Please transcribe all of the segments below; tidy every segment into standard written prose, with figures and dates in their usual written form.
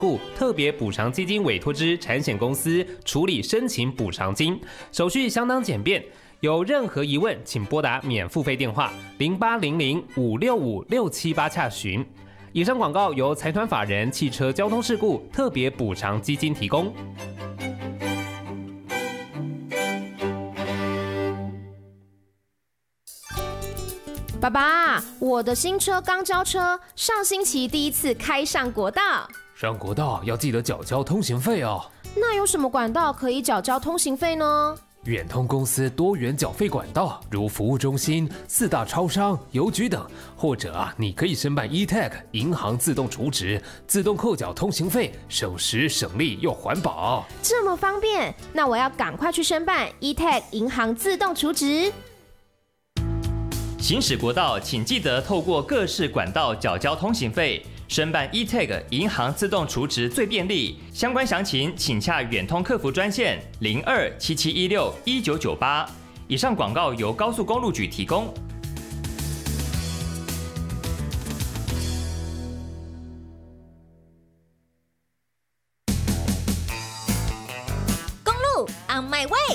故特别补偿基金委托之产险公司处理申请补偿金，手续相当简便。有任何疑问，请拨打免付费电话0800-565-678洽询。以上广告由财团法人汽车交通事故特别补偿基金提供。 爸爸，我的新车刚交车，上星期第一次开上国道。 上国道要记得缴交通行费哦。 那有什么管道可以缴交通行费呢？ 远通公司多元缴费管道，如服务中心、4大超商、邮局等，或者你可以申办 eTag 银行自动储值，自动扣缴通行费，省时省力又环保。 这么方便，那我要赶快去申办 eTag 银行自动储值。 行驶国道，请记得透过各式管道缴交通行费。申办 eTag 银行自动储值最便利，相关详情请洽远通客服专线0277161998。以上广告由高速公路局提供。 公路 on my way。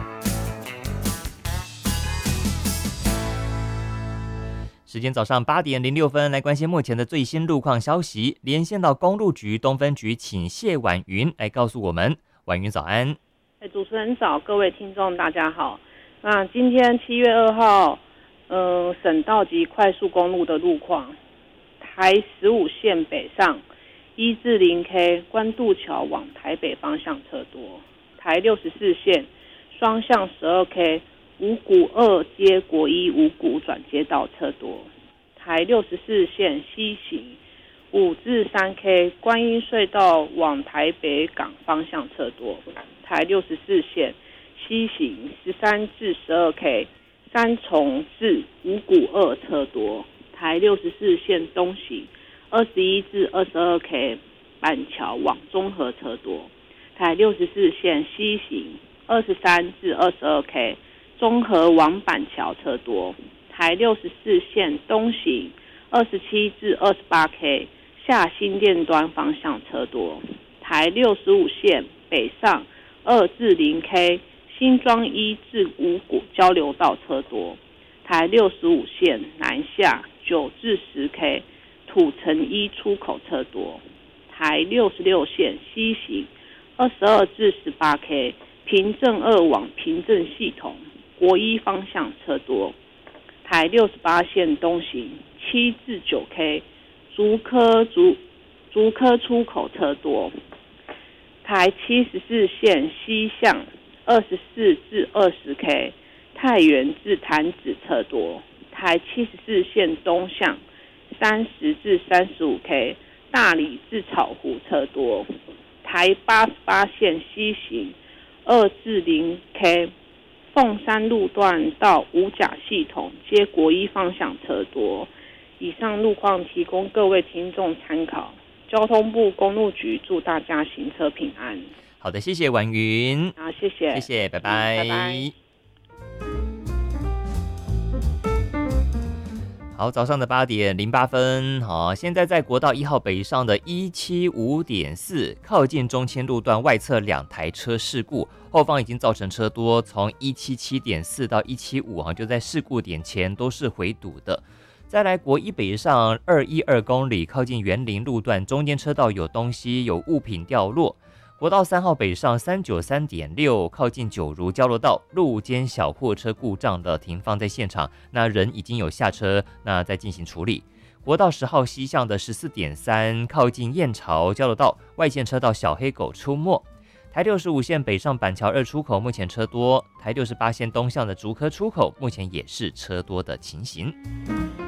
时间早上8点06分，来关心目前的最新路况消息。连线到公路局东分局，请谢婉云来告诉我们。婉云早安。 主持人早，各位听众大家好。那今天7月2号，省道及快速公路的路况，台15线北上1至0K 关渡桥往台北方向车多，台64线双向12K。五股2接国一五股转接道车多，台64线西行5至3K 观音隧道往台北港方向车多，台64线西行13至12K 三重至五股2车多，台64线东行21至22K 板桥往中和车多，台64线西行23至22K中和往板桥车多，台64线东行27至28K 下新店端方向车多，台65线北上2至0K 新庄1至五股交流道车多，台65线南下9至10K 土城1出口车多，台66线西行22至18K 平镇2往平镇系统国一方向车多，台68线东行7至9K 竹科出口车多，台74线西向24至20K 太原至潭子车多，台74线东向30至35K 大理至草湖车多，台88线西行2至0K凤山路段到五甲系统接国一方向车多。以上路况提供各位听众参考。交通部公路局祝大家行车平安。 好的，谢谢婉云。 好，谢谢， 谢谢，拜拜。 拜拜。 好，早上的8点08分，好，现在在国道1号北上的175.4靠近中清路段外侧2台车事故，后方已经造成车多，从177.4到175就在事故点前都是回堵的。再来国一北上212公里，靠近园林路段中间车道有东西，有物品掉落。国道3号北上393.6，靠近九如交流道路肩小货车故障的停放在现场，那人已经有下车，那在进行处理。国道10号西向的14.3，靠近燕巢交流道外线车道小黑狗出没。台65线北上板桥2出口目前车多，台68线东向的竹科出口目前也是车多的情形。